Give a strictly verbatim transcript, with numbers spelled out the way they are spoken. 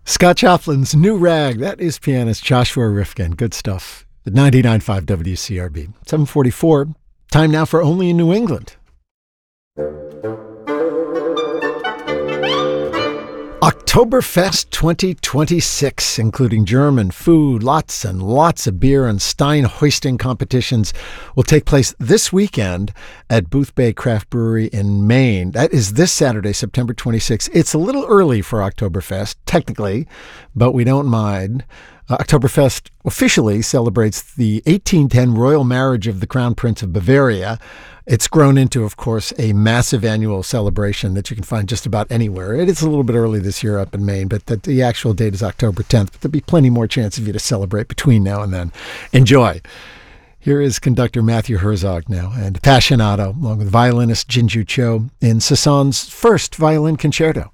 Scott Choplin's New Rag. That is pianist Joshua Rifkin. Good stuff. At ninety-nine point five W C R B. seven forty-four. Time now for Only in New England. Oktoberfest twenty twenty-six, including German food, lots and lots of beer, and Stein hoisting competitions, will take place this weekend at Booth Bay Craft Brewery in Maine. That is this Saturday, September twenty-sixth. It's a little early for Oktoberfest, technically, but we don't mind. Uh, Oktoberfest officially celebrates the eighteen ten royal marriage of the Crown Prince of Bavaria. It's grown into, of course, a massive annual celebration that you can find just about anywhere. It is a little bit early this year up in Maine, but the, the actual date is October tenth. But there'll be plenty more chance of you to celebrate between now and then. Enjoy. Here is conductor Matthew Herzog now, and Appassionato, along with violinist Jinju Cho, in Sasan's first violin concerto.